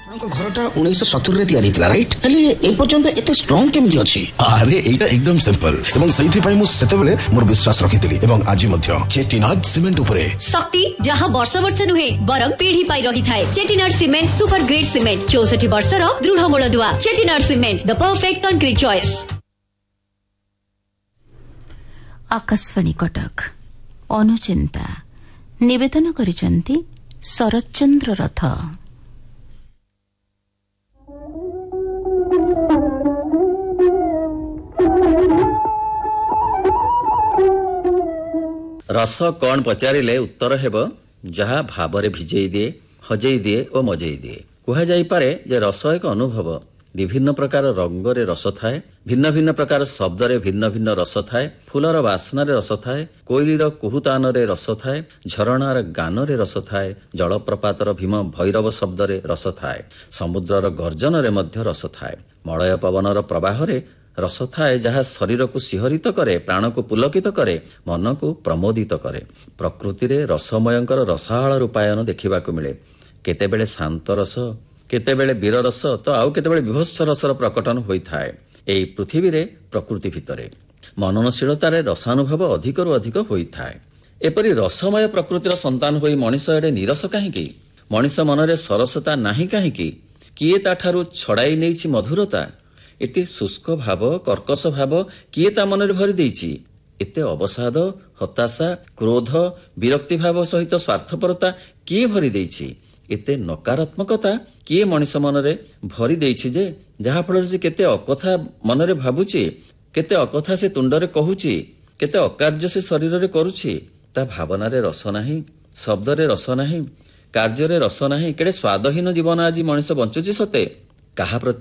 ঘরটা 1970 রে তৈরি হইতলা রাইট হেলে এ পর্যন্ত এত স্ট্রং কেমতি আছে আরে এইটা একদম সিম্পল এবং সেইথি পাই মু সেতেবেলে মোর বিশ্বাস রখিতলি এবং আজি মধ্য চেটিনাড সিমেন্ট উপরে শক্তি যাহা বর্ষ বর্ষ নুহে বরং পিঢ়ি পাই রহি থায় Chettinad cement super grade cement 64 বর্ষর দৃঢ় মূলদুয়া Chettinad cement the perfect concrete choice. Akashvani Cuttack अनुचिंता निवेदन करिसंती शरतचंद्र रथ। रस कौन पचारे उत्तर हेब जहा भावरे भिजई दिए हजई दिए और मजई दिए कह जाइपारे जे रस एक अनुभव विभिन्न प्रकार रंगरे रस थाए भिन्न भिन्न प्रकार शब्दरे भिन्न भिन्न रस थाए फूलर बास्नारे रस थाए कोइलीर कुहुतानरे रस थाए झरणार गानरे रस थाए जलप्रपातर भीम भैरव शब्दरे रस थाए समुद्रर गर्जनरे मध्य रस थाए मलय पवनर प्रवाहरे रस थाए जहाँ शरीर को शिहरित करे प्राण को पुलकित करे मन को प्रमोदित करे प्रकृति रे रसमयंकर रसाहाल रूपायन देखा मिले केतेबेले शांत रस केतेबेले वीर रस तो आउ केतेबेले विभत्स रसर प्रकटन होता है एई पृथ्वी रे प्रकृति भितरे मननशीलतार रसानुभव अधिकरु अधिक होता है एपरी रसमय प्रकृतिर संतान होई मनिष एडे निरस काहेकि मनिष मनरे सरसता नाही काहेकि किए ताठारु छड़ाई नेइछि मधुरता एते शुष्क भाव कर्कश भाव किए ता मनरे भरी देइछि एते अवसाद हताशा क्रोध विरक्ति भाव सहित स्वार्थपरता किए भरी देइछि एते नकारात्मकता किए मनिष मनरे भरी देइछि जे जहा फल से केते अकथा मनरे भाबुछि केते अकथा से तुंडरे कहूछि केते अकार्य से शरीर रे करूछि ता भावना रे रस नाही शब्द रे रस नाही कार्य रे रस नाही केडे स्वादहीन जीवन आज मनिष बंचुछि सते कहा